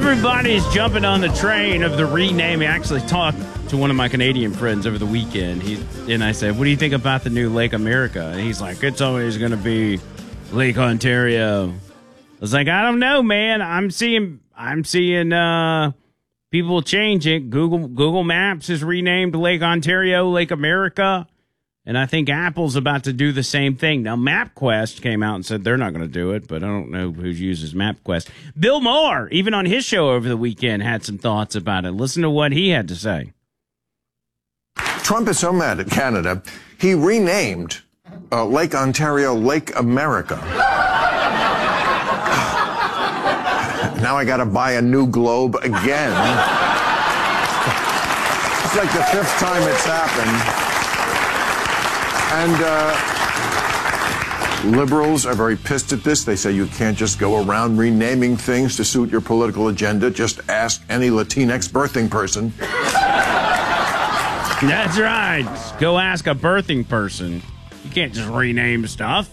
Everybody's jumping on the train of the renaming. I actually talked to one of my Canadian friends over the weekend. And I said, what do you think about the new Lake America? And he's like, it's always going to be Lake Ontario. I was like, I don't know, man. I'm seeing people change it. Google Maps has renamed Lake Ontario Lake America. And I think Apple's about to do the same thing. Now, MapQuest came out and said they're not going to do it, but I don't know who uses MapQuest. Bill Maher, even on his show over the weekend, had some thoughts about it. Listen to what he had to say. Trump is so mad at Canada, he renamed Lake Ontario Lake America. Now I got to buy a new globe again. It's like the 5th time it's happened. And liberals are very pissed at this. They say you can't just go around renaming things to suit your political agenda. Just ask any Latinx birthing person. That's right. Go ask a birthing person. You can't just rename stuff.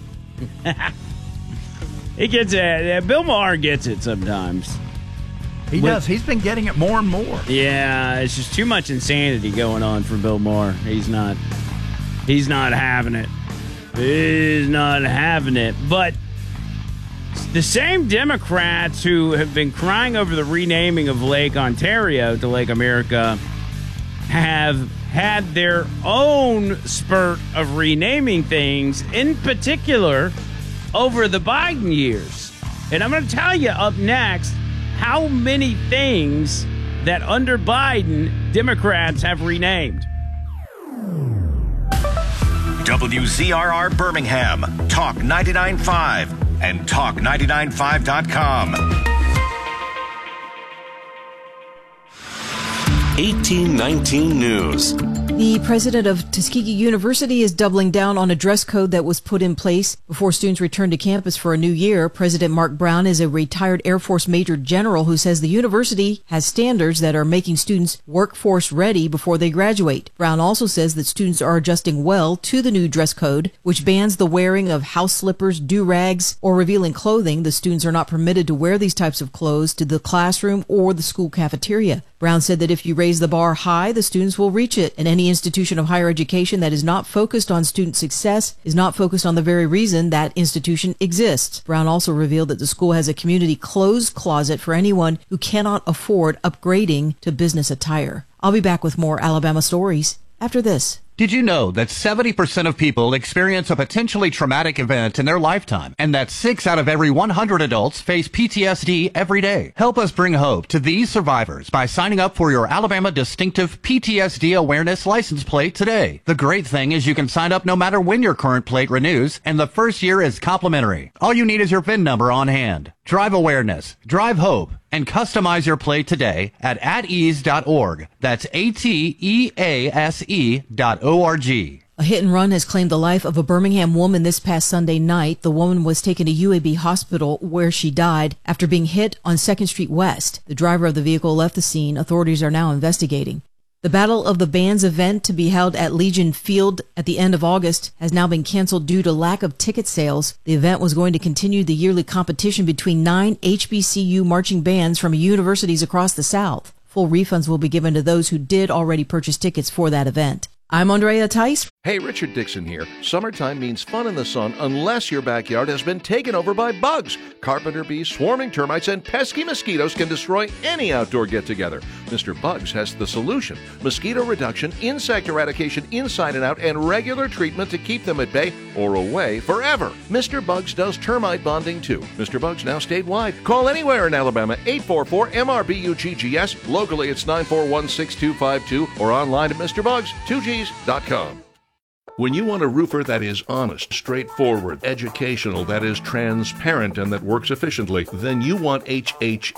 He gets it. Bill Maher gets it sometimes. He does. He's been getting it more and more. Yeah, it's just too much insanity going on for Bill Maher. He's not having it. He's not having it. But the same Democrats who have been crying over the renaming of Lake Ontario to Lake America have had their own spurt of renaming things, in particular over the Biden years. And I'm going to tell you up next how many things that under Biden Democrats have renamed. WZRR Birmingham, Talk 99.5 and Talk995.com. 1819 News. The president of Tuskegee University is doubling down on a dress code that was put in place before students return to campus for a new year. President Mark Brown is a retired Air Force Major General who says the university has standards that are making students workforce ready before they graduate. Brown also says that students are adjusting well to the new dress code, which bans the wearing of house slippers, do-rags, or revealing clothing. The students are not permitted to wear these types of clothes to the classroom or the school cafeteria. Brown said that if you raise the bar high, the students will reach it, and any institution of higher education that is not focused on student success is not focused on the very reason that institution exists. Brown also revealed that the school has a community clothes closet for anyone who cannot afford upgrading to business attire. I'll be back with more Alabama stories after this. Did you know that 70% of people experience a potentially traumatic event in their lifetime, and that 6 out of every 100 adults face PTSD every day? Help us bring hope to these survivors by signing up for your Alabama Distinctive PTSD Awareness license plate today. The great thing is you can sign up no matter when your current plate renews, and the first year is complimentary. All you need is your VIN number on hand. Drive awareness, drive hope, and customize your plate today at atease.org. That's ATEASE.org. A hit and run has claimed the life of a Birmingham woman this past Sunday night. The woman was taken to UAB Hospital where she died after being hit on 2nd Street West. The driver of the vehicle left the scene. Authorities are now investigating. The Battle of the Bands event to be held at Legion Field at the end of August has now been canceled due to lack of ticket sales. The event was going to continue the yearly competition between 9 HBCU marching bands from universities across the South. Full refunds will be given to those who did already purchase tickets for that event. I'm Andrea Tice. Hey, Richard Dixon here. Summertime means fun in the sun unless your backyard has been taken over by bugs. Carpenter bees, swarming termites, and pesky mosquitoes can destroy any outdoor get-together. Mr. Bugs has the solution. Mosquito reduction, insect eradication inside and out, and regular treatment to keep them at bay or away forever. Mr. Bugs does termite bonding too. Mr. Bugs now statewide. Call anywhere in Alabama, 844-MRBUGGS. Locally, it's 941-6252 or online at MrBugs2Gs.com. When you want a roofer that is honest, straightforward, educational, that is transparent, and that works efficiently, then you want HH